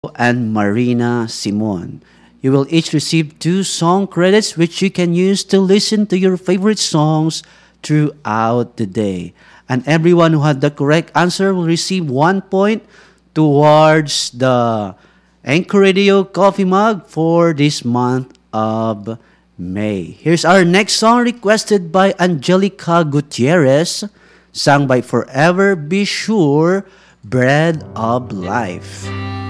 and Marina Simon. You will each receive two song credits, which you can use to listen to your favorite songs throughout the day. And everyone who had the correct answer will receive 1 point towards the Anchor Radio coffee mug for this month of May. Here's our next song requested by Angelica Gutierrez, sung by Forever Be Sure, Bread of Life.